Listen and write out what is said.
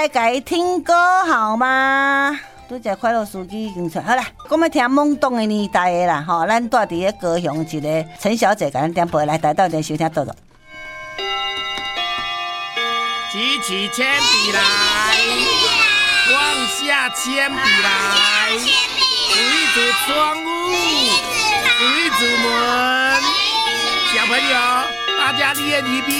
来给听歌好吗？拄只快乐司机已经出好啦，我们听懵懂的年代的啦，吼，咱住伫个高雄一个陈小姐，给咱点播来，台到点收听豆豆。 举起铅笔来，往下铅笔来，数一组窗户，数一组门。小朋友，大家练一遍。